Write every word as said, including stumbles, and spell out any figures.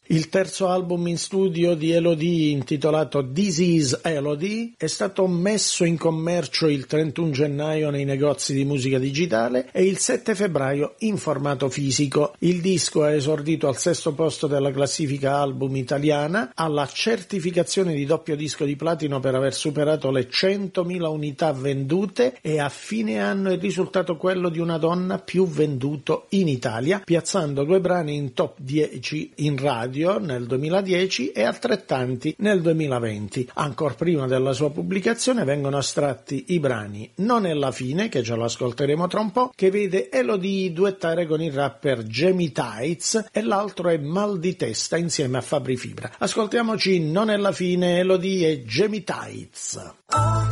Il terzo album in studio di Elodie, intitolato This Is Elodie, è stato messo in commercio il trentuno gennaio nei negozi di musica digitale e il sette febbraio in formato fisico. Il disco ha esordito al sesto posto della classifica album italiana, alla certificazione di doppio disco di platino per aver superato le centomila unità vendute e a fine anno è risultato quello di una donna più venduto in Italia, piazzando due brani in top dieci in radio nel duemiladieci e altrettanti nel duemilaventi. Ancor prima della sua pubblicazione vengono estratti i brani Non è la fine, che ce lo ascolteremo tra un po', che vede Elodie duettare con il rapper Jamie Tights, e l'altro è Mal di testa insieme a Fabri Fibra. Ascoltiamoci Non è la fine, Elodie e Jamie Tights. Oh.